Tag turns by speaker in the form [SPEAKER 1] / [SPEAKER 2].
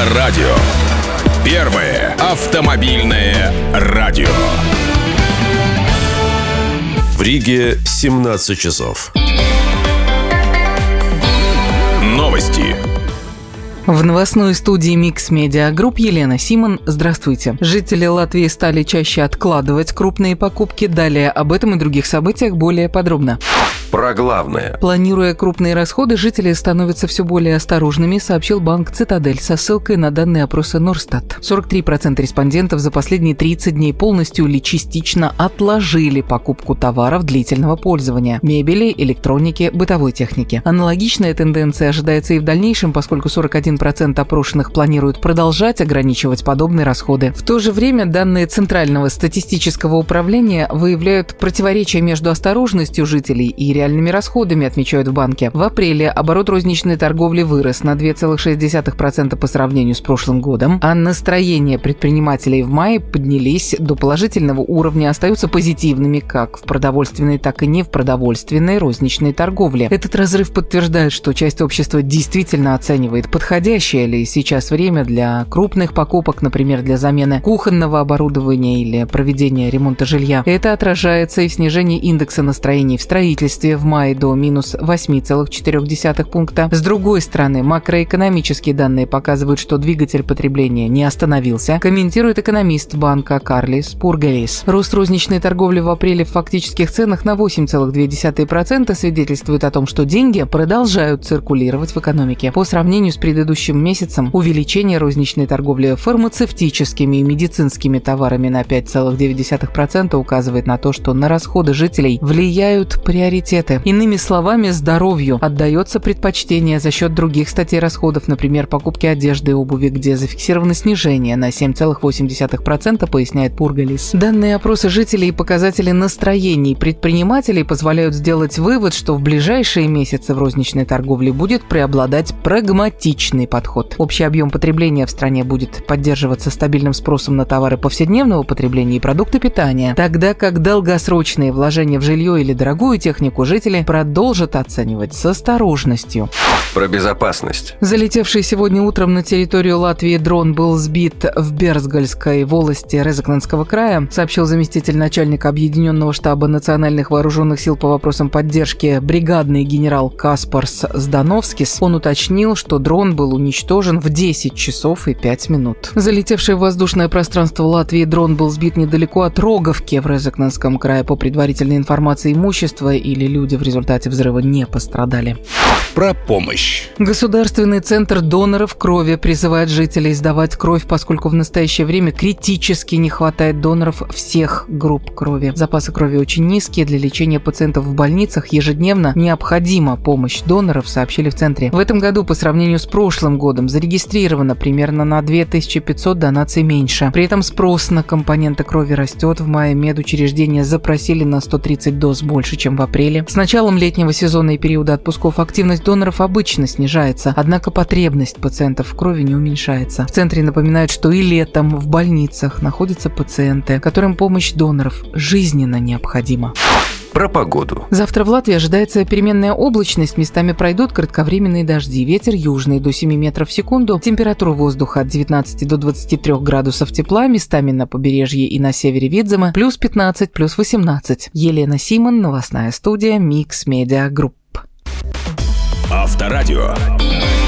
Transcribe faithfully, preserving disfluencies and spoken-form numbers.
[SPEAKER 1] Авторадио. Первое автомобильное радио.
[SPEAKER 2] В Риге семнадцать часов.
[SPEAKER 1] Новости.
[SPEAKER 3] В новостной студии Mix Media Group Елена Симон. Здравствуйте. Жители Латвии стали чаще откладывать крупные покупки. Далее об этом и других событиях более подробно.
[SPEAKER 2] Про главное.
[SPEAKER 3] Планируя крупные расходы, жители становятся все более осторожными, сообщил банк «Цитадель» со ссылкой на данные опроса Норстат. сорок три процента респондентов за последние тридцать дней полностью или частично отложили покупку товаров длительного пользования – мебели, электроники, бытовой техники. Аналогичная тенденция ожидается и в дальнейшем, поскольку сорок один процент опрошенных планируют продолжать ограничивать подобные расходы. В то же время данные Центрального статистического управления выявляют противоречия между осторожностью жителей и реальными расходами, отмечают в банке. В апреле оборот розничной торговли вырос на два целых шесть десятых процента по сравнению с прошлым годом, а настроения предпринимателей в мае поднялись до положительного уровня, остаются позитивными как в продовольственной, так и не в продовольственной розничной торговле. Этот разрыв подтверждает, что часть общества действительно оценивает, подходящее ли сейчас время для крупных покупок, например, для замены кухонного оборудования или проведения ремонта жилья. Это отражается и в снижении индекса настроений в строительстве в мае до минус восемь целых четыре десятых пункта. С другой стороны, макроэкономические данные показывают, что двигатель потребления не остановился, комментирует экономист банка Карлис Пургалис. Рост розничной торговли в апреле в фактических ценах на восемь целых две десятых процента свидетельствует о том, что деньги продолжают циркулировать в экономике. По сравнению с предыдущим месяцем, увеличение розничной торговли фармацевтическими и медицинскими товарами на пять целых девять десятых процента указывает на то, что на расходы жителей влияют приоритеты. Иными словами, здоровью отдается предпочтение за счет других статей расходов, например, покупки одежды и обуви, где зафиксировано снижение на семь целых восемь десятых процента, поясняет Пургалис. Данные опроса жителей и показатели настроений предпринимателей позволяют сделать вывод, что в ближайшие месяцы в розничной торговле будет преобладать прагматичный подход. Общий объем потребления в стране будет поддерживаться стабильным спросом на товары повседневного потребления и продукты питания, тогда как долгосрочные вложения в жилье или дорогую технику жители продолжат оценивать с осторожностью.
[SPEAKER 2] Про безопасность.
[SPEAKER 3] Залетевший сегодня утром на территорию Латвии дрон был сбит в Берзгальской волости Резекненского края, сообщил заместитель начальника Объединенного штаба национальных вооруженных сил по вопросам поддержки бригадный генерал Каспарс Здановскис. Он уточнил, что дрон был уничтожен в десять часов и пять минут. Залетевший в воздушное пространство Латвии дрон был сбит недалеко от Роговки в Резекненском крае. По предварительной информации, имущество или люди в результате взрыва не пострадали.
[SPEAKER 1] Про помощь.
[SPEAKER 3] Государственный центр доноров крови призывает жителей сдавать кровь, поскольку в настоящее время критически не хватает доноров всех групп крови. Запасы крови очень низкие. Для лечения пациентов в больницах ежедневно необходима помощь доноров, сообщили в центре. В этом году по сравнению с прошлым годом зарегистрировано примерно на две тысячи пятьсот донаций меньше. При этом спрос на компоненты крови растет. В мае медучреждения запросили на сто тридцать доз больше, чем в апреле. С началом летнего сезона и периода отпусков активность доноров обычно снижается, однако потребность пациентов в крови не уменьшается. В центре напоминают, что и летом в больницах находятся пациенты, которым помощь доноров жизненно необходима.
[SPEAKER 2] Про погоду.
[SPEAKER 3] Завтра в Латвии ожидается переменная облачность, местами пройдут кратковременные дожди. Ветер южный до семи метров в секунду. Температура воздуха от девятнадцати до двадцати трёх градусов тепла, местами на побережье и на севере Видзема плюс пятнадцать, плюс восемнадцать. Елена Симон, новостная студия Mix Media Group.
[SPEAKER 1] Авторадио.